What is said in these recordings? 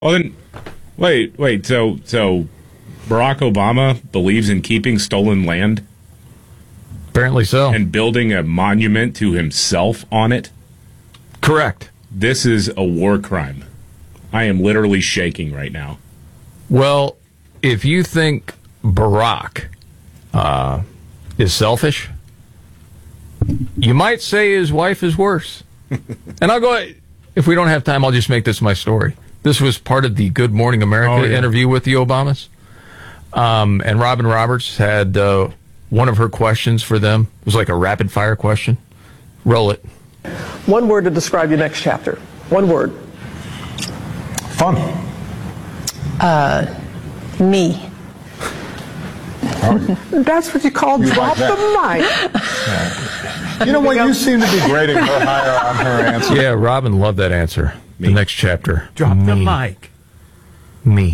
Well, then, wait. So Barack Obama believes in keeping stolen land Apparently so. and building a monument to himself on it? Correct. This is a war crime. I am literally shaking right now. Well, if you think Barack is selfish, you might say his wife is worse. And I'll go, if we don't have time, I'll just make this my story. This was part of the Good Morning America interview with the Obamas. And Robin Roberts had one of her questions for them. It was like a rapid fire question. Roll it. One word to describe your next chapter. One word. Fun. Me. That's what you call drop the mic. Yeah. You know what? You seem to be grading her higher on her answer. Yeah, Robin loved that answer. Me. The next chapter. Drop the mic. Me.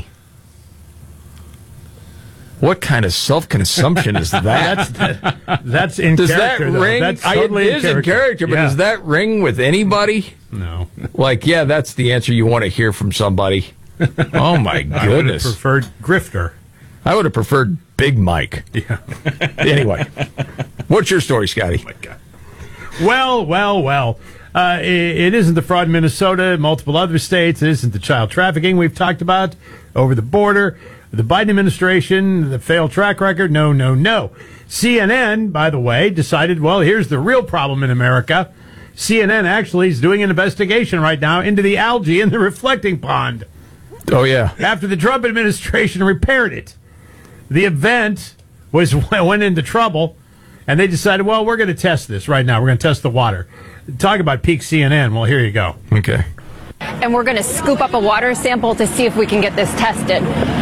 What kind of self-consumption is that? That's in Does that character, though. ring? That's totally it is in character, but Yeah. does that ring with anybody? No. Like, yeah, that's the answer you want to hear from somebody. Oh, my I would have goodness. preferred grifter. I would have preferred Big Mike. Yeah. Anyway, what's your story, Scotty? Oh, my God. Well. It isn't the fraud in Minnesota, multiple other states. It isn't the child trafficking we've talked about over the border. The Biden administration, the failed track record. No. CNN, by the way, decided, well, here's the real problem in America. CNN actually is doing an investigation right now into the algae in the reflecting pond Oh, yeah. after the Trump administration repaired it. The event went into trouble, and they decided, well, we're going to test this right now. We're going to test the water. Talk about peak CNN. Well, here you go. Okay. And we're going to scoop up a water sample to see if we can get this tested.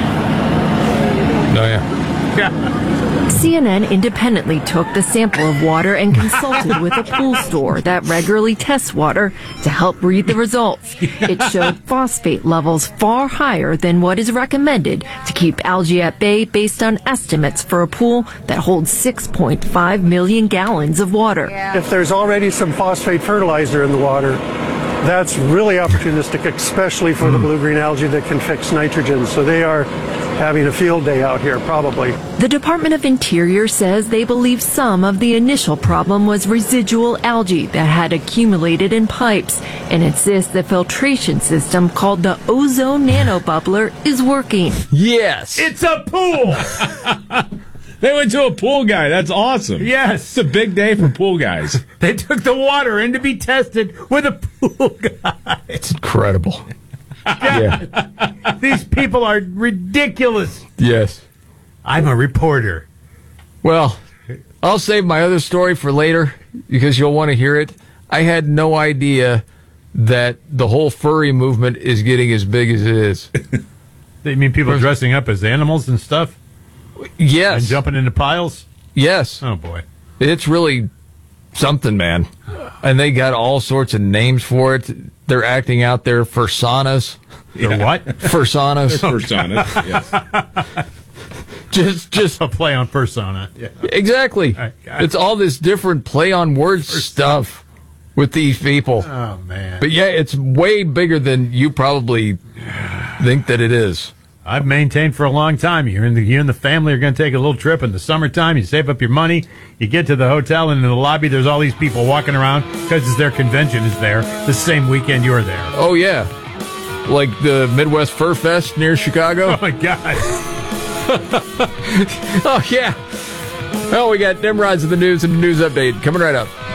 Oh, yeah. Yeah. CNN independently took the sample of water and consulted with a pool store that regularly tests water to help read the results. It showed phosphate levels far higher than what is recommended to keep algae at bay based on estimates for a pool that holds 6.5 million gallons of water. If there's already some phosphate fertilizer in the water, that's really opportunistic, especially for the blue-green algae that can fix nitrogen. So they are having a field day out here, probably. The Department of Interior says they believe some of the initial problem was residual algae that had accumulated in pipes and insists the filtration system called the ozone nanobubbler is working. Yes. It's a pool. They went to a pool guy. That's awesome. Yes. It's a big day for pool guys. They took the water in to be tested with a pool guy. It's incredible. Yeah. These people are ridiculous. Yes. I'm a reporter. Well, I'll save my other story for later because you'll want to hear it. I had no idea that the whole furry movement is getting as big as it is. You mean people dressing up as animals and stuff? Yes. And jumping into piles? Yes. Oh, boy. It's really something, man. And they got all sorts of names for it. They're acting out their fursanas. They're what? Fursanas. Persona. Yes. Just A play on persona. Yeah. exactly. Got it. It's all this different play on words stuff with these people. Oh, man. But yeah, it's way bigger than you probably think that it is. I've maintained for a long time. You and the family are going to take a little trip in the summertime. You save up your money. You get to the hotel, and in the lobby, there's all these people walking around because their convention is there the same weekend you're there. Oh, yeah. Like the Midwest Fur Fest near Chicago. Oh, my God. Oh, yeah. Well, we got Nimrods of the news and the news update coming right up.